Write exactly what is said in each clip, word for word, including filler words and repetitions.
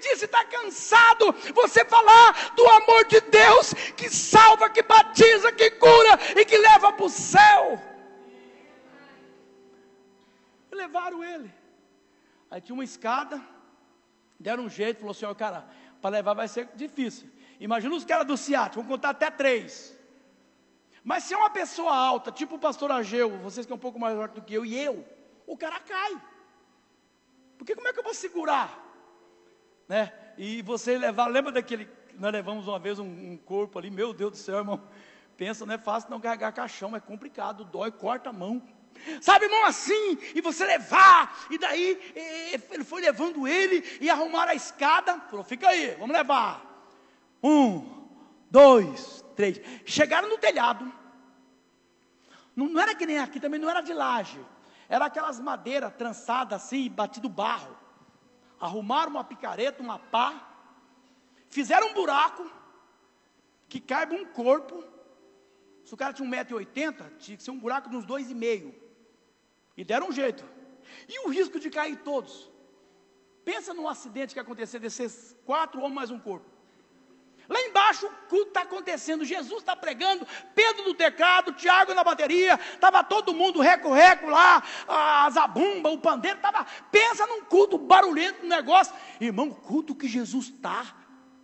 dia você está cansado, você falar do amor de Deus, que salva, que batiza, que cura e que leva para o céu. E levaram ele. Aí tinha uma escada, deram um jeito, falou assim, ó, cara, para levar vai ser difícil. Imagina os caras do ciático, vamos contar até três. Mas se é uma pessoa alta, tipo o pastor Ageu, vocês que é um pouco mais alto do que eu, e eu, o cara cai. Porque como é que eu vou segurar? Né? E você levar, lembra daquele, nós levamos uma vez um, um corpo ali, meu Deus do céu, irmão. Pensa, não é fácil não carregar caixão, é complicado, dói, corta a mão. Sabe, irmão, assim, e você levar, e daí ele foi levando ele, e arrumaram a escada, falou, fica aí, vamos levar. Um, dois, três, chegaram no telhado, não, não era que nem aqui, também não era de laje, era aquelas madeiras trançadas assim, batido barro, arrumaram uma picareta, uma pá, fizeram um buraco, que caiba um corpo, se o cara tinha um metro e oitenta, tinha que ser um buraco de uns dois e meio, e deram um jeito, e o risco de cair todos, pensa num acidente que aconteceu, descer quatro homens mais um corpo, lá embaixo o culto está acontecendo, Jesus está pregando, Pedro no teclado, Tiago na bateria, estava todo mundo reco-reco lá, a zabumba, o pandeiro, tava, pensa num culto barulhento, um negócio, irmão, o culto que Jesus está,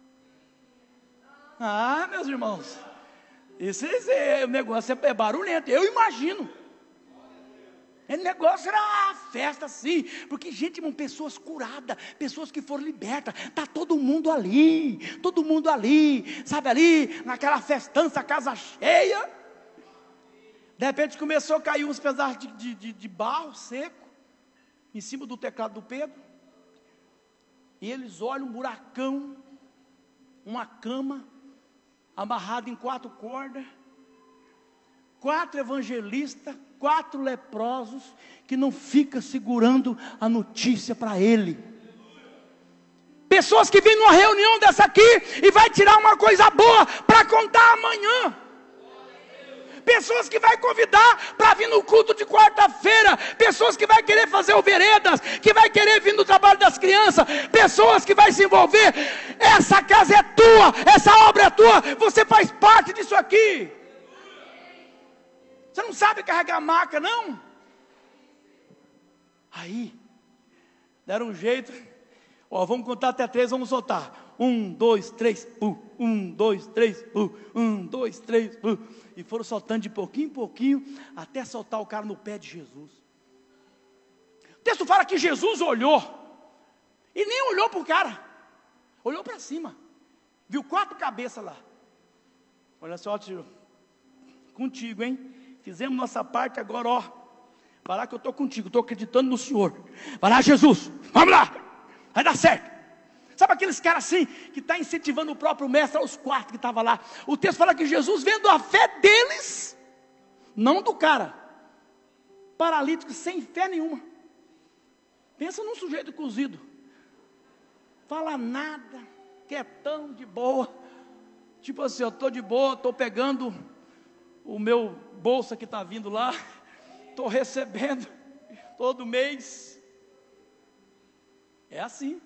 ah, meus irmãos, esse, esse, o negócio é, é barulhento, eu imagino, o negócio era uma festa assim, porque gente, irmão, pessoas curadas, pessoas que foram libertas, está todo mundo ali, todo mundo ali, sabe ali, naquela festança, casa cheia, de repente começou a cair uns pedaços de, de, de, de barro seco, em cima do teclado do Pedro, e eles olham um buracão, uma cama, amarrada em quatro cordas, quatro evangelistas, quatro leprosos, que não fica segurando a notícia para ele, pessoas que vêm numa reunião dessa aqui, e vai tirar uma coisa boa, para contar amanhã, pessoas que vai convidar, para vir no culto de quarta-feira, pessoas que vai querer fazer o veredas, que vai querer vir no trabalho das crianças, pessoas que vai se envolver, essa casa é tua, essa obra é tua, você faz parte disso aqui, você não sabe carregar maca, não? Aí, deram um jeito, ó, vamos contar até três, vamos soltar, um, dois, três, pum, um, dois, três, pum, um, dois, três, pum, e foram soltando de pouquinho em pouquinho, até soltar o cara no pé de Jesus. O texto fala que Jesus olhou, e nem olhou para o cara, olhou para cima, viu quatro cabeças lá, olha só, tio, contigo, hein? Fizemos nossa parte, agora ó, vai lá que eu estou contigo, estou acreditando no Senhor, vai lá Jesus, vamos lá, vai dar certo. Sabe aqueles caras assim, que está incentivando o próprio mestre, os quatro que estavam lá, o texto fala que Jesus, vendo a fé deles, não do cara, paralítico, sem fé nenhuma, pensa num sujeito cozido, fala nada, quietão, de boa, tipo assim, eu estou de boa, estou pegando o meu bolsa que está vindo lá, estou recebendo todo mês, é assim,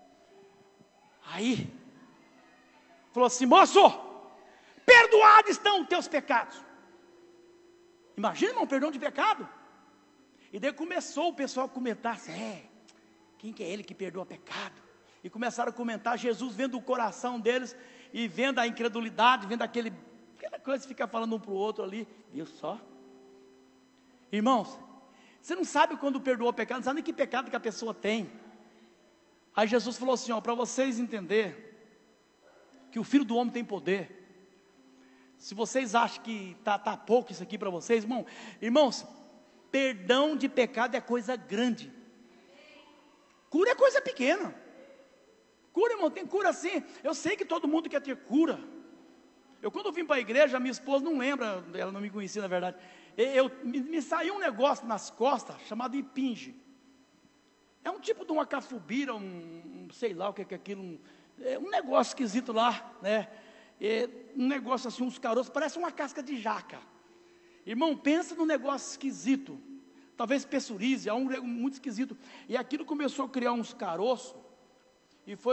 aí, falou assim, moço, perdoados estão os teus pecados, imagina, irmão, perdão de pecado, e daí começou o pessoal a comentar, assim, é, quem que é ele que perdoa pecado, e começaram a comentar, Jesus vendo o coração deles, e vendo a incredulidade, vendo aquele, aquela coisa que fica falando um para o outro ali, viu só? Irmãos, você não sabe quando perdoou o pecado, não sabe nem que pecado que a pessoa tem. Aí Jesus falou assim, ó, para vocês entenderem, que o Filho do Homem tem poder, se vocês acham que está tá pouco isso aqui para vocês, irmão, irmãos, perdão de pecado é coisa grande, cura é coisa pequena, cura, irmão, tem cura sim, eu sei que todo mundo quer ter cura. Eu quando vim para a igreja, minha esposa não lembra, ela não me conhecia na verdade, eu, me, me saiu um negócio nas costas, chamado impinge, é um tipo de uma cafubira, um, um sei lá o que é aquilo, um, é um negócio esquisito lá, né, é um negócio assim, uns caroços, parece uma casca de jaca, irmão, pensa num negócio esquisito, talvez pessurize, é um muito esquisito, e aquilo começou a criar uns caroços, e foi